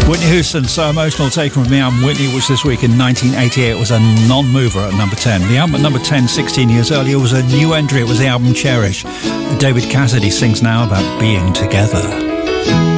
Whitney Houston, So Emotional, taken from the album Whitney, which this week in 1988 was a non-mover at number 10. The album at number 10 16 years earlier was a new entry. It was the album Cherish. David Cassidy sings now about being together.